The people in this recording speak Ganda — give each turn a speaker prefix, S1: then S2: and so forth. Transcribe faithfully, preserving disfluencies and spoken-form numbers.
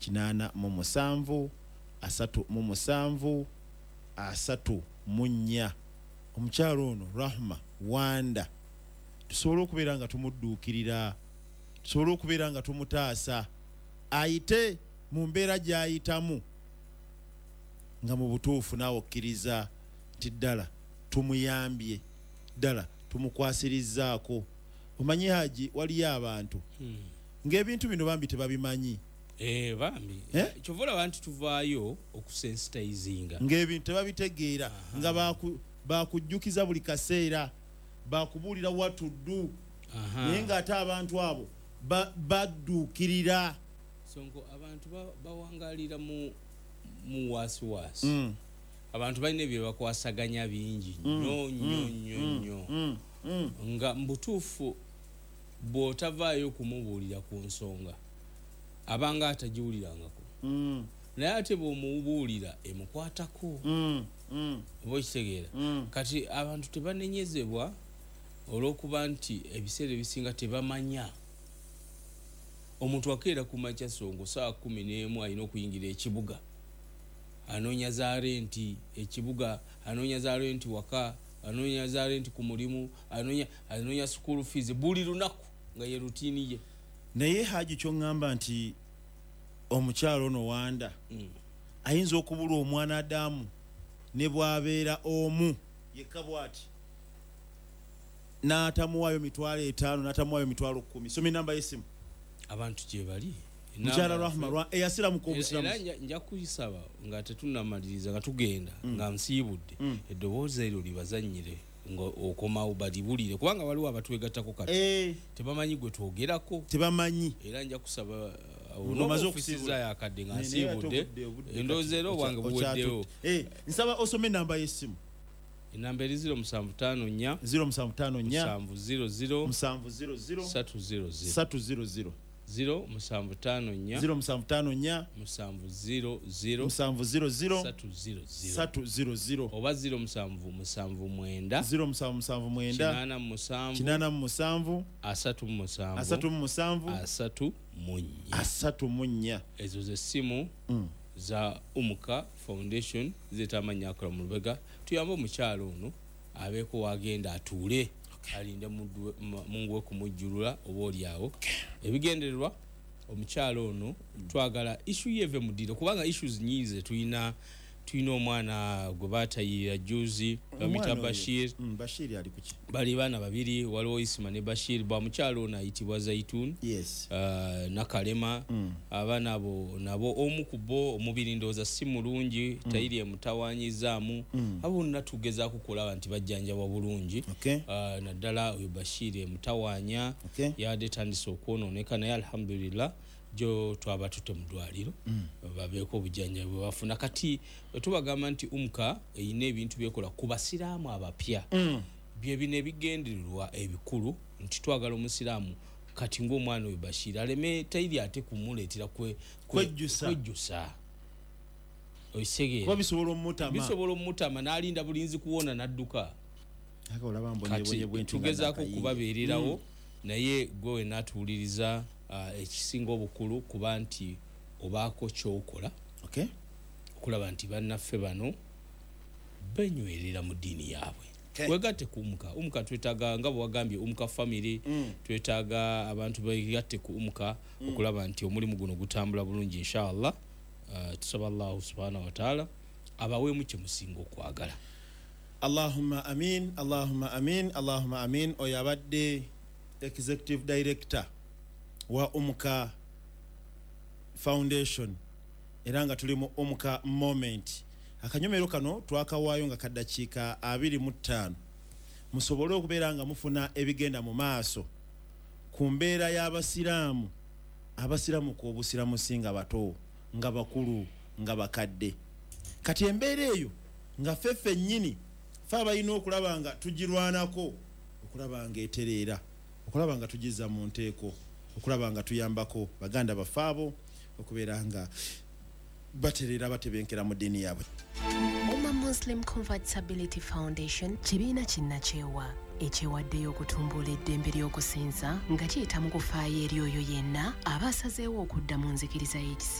S1: kinaana mu musanvu asatu mu musanvu asatu mu nnya. Omukyalo ono Rahma Wanda tusobola okubeera nga tumudduukirira, tusobola okubeera nga tumutaasa ayite mu mbeera gy'ayitamu nga mu butuufu naawe okkiriza nti ddala tumuyambye, ddala tumukwasirizzaako. Omanyi Haji, waliyo abantu hmm. ng'ebintu bino bambi tebabimanyi.
S2: Eh bambi eh? Kyovula abantu tuvaayo okusensitizinga
S1: ng'ebintu tebabitegeera nga baku bakujjukiza buli kaseera bakubuulira watuddu naye ng'ate abantu abo badduukirira.
S2: Sonko abantu bawangalira mu mu wasiwasi mm. abantu balina bye bakwasaganya bingi nnyo nnyo nnyo nnyo nga mbutuufu bw'otavaayo kumubuulira ku nsonga abanga atagiwulirangako mm. naye ate bw'omubuulira emukwatako mm. mm. oba okitegeera mm. kati abantu tebanenyezebwa olw'okuba nti ebiseera ebisinga tebamanya. Omuntu akeera ku makya Songo saa kumi n'emu alina okuyingira ekibuga anoonya za renti ekibuga, anoonya za renti waka, anoonya za renti ku mulimu, anoonya anoonya school fees buli lunaku nga ye rutini ye.
S1: Naye Haji kyongamba nti omukyalo ono Wanda mm. ayinza okubula omwana Adamu ne bwabeera omu yekka bw'ati n'atamuwaayo mitwalo etaano n'atamuwaayo mitwalo kkumi. Somi namba y'essimu
S2: abantu gye bali
S1: Mukyala Rahma eyasira mu kobusiramu.
S2: Era nja kuyisaba nga tetunnamaliriza nga tugenda mm. nga nsiibudde mm. eddoboozi eryo libazannyire nga okomawo balibulire kubanga waliwo abatwegattako kati
S1: eh.
S2: tebamanyi gwe twogerako
S1: tebamanyi.
S2: Era nja kusaba onomaze okusiza yakadde nga nsiibudde endozeero bwange buweddewo.
S1: Eh, nsaba osome namba y'essimu.
S2: Enamba eri zero musanvu ttaano nnya
S1: zero musanvu ttaano nnya
S2: musanvu zero zero
S1: musanvu zero zero
S2: ssatu zero zero
S1: ssatu zero zero
S2: zero musanvu ttaano nnya
S1: zero musanvu ttaano nnya
S2: musanvu zero zero
S1: musanvu zero zero
S2: ssatu zero zero
S1: ssatu zero zero
S2: oba zero musanvu musanvu mwenda
S1: zero musanvu musanvu mwenda
S2: kinaana mu musanvu
S1: kinaana mu musanvu
S2: asatu mu musanvu
S1: asatu mu musanvu
S2: asatu mu nnya
S1: asatu mu nnya.
S2: Ezo ze ssimu mm. za Umuka Foundation zeta amanya akola mu lubega tuyamba omukyalo ono abeeko wagenda atuule okay. alinde mungu we kumujjulula oba olyawo okay. ebigendererwa omukyalo ono mm. twagala issue yeve mudiro kubanga issues nyize tuyina tuyina omwana gwe baatayirira juzi bamita Bashir
S1: mm, Bashir ali kuki
S2: bali bana babiri waliwo Isma ne Bashir bwa mukyalo ono ayitibwa Zaitun
S1: yes
S2: uh, nakalema mm. abana abo nabo omu kubo omubiri ndooza si mulungi mm. tayiri mutawanyizaamu mm. abo natugeza kukola nti bajjanja wa bulungi
S1: okay.
S2: uh, naddala oyo Bashir mutawanya
S1: okay.
S2: yade tandise okwonooneka naye alhamdulillah jo twaba tute mu ddwaliro mm. babeeko obujjanja bwe bafuna kati tubagamba nti Umuka eyina ebintu byekola ku basiraamu abapya mm. bye bino ebigendererwa ebikulu nti twagala omusiraamu kati ng'omwana we Bashir aleme tayiri ate kumuleetera kwe kwejjusa oisegeera
S1: kuba bisobola omutama
S2: bisobola omutama n'alinda bulinzi kuwona n'adduka kati tugezaako kubabeererawo mm. naye gwe n'atuwuliriza Uh, ekisinga obukulu kuba nti obaako kyokola
S1: okay.
S2: okulaba nti bannaffe bano benywerera mu ddiini yaabwe okay. wegatte ku Umuka Umuka twetaaga nga bwagambye Umuka family mm. twetaaga abantu begatte ku Umuka mm. okulaba nti omulimu guno gutambula bulungi inshallah. uh, tusaba Allah subhanahu wa ta'ala abaweemu kye musinga okwagala.
S1: Allahumma amin Allahumma amin Allahumma amin. Oyo abadde executive director wa Umuka Foundation era nga tuli mu Umuka moment. Akanyomero kano twakawaayo nga kaddakiika abiri mu ttaano musobole okubeera nga mufuna ebigenda mu maaso ku mbeera y'abasiraamu abasiraamu ku obusiraamu singa bato nga bakulu nga bakadde. Kati embeera eyo nga ffeffe nnyini fe abalina okulaba nga tugirwanako okulaba nga etereera okulaba nga tugiza mu nteeko okulaba nga tuyambako baganda bafaabo okubeera nga baterera batebenkera mu ddiini yaabwe.
S3: Umma Muslim Compatibility Foundation kibiina kinnakyewa ekyewaddeyo okutumbula eddembe ly'okusinza nga kiyita mu kufaayo eri oyo yenna aba asazeewo okudda mu nzikiriza y'ekisi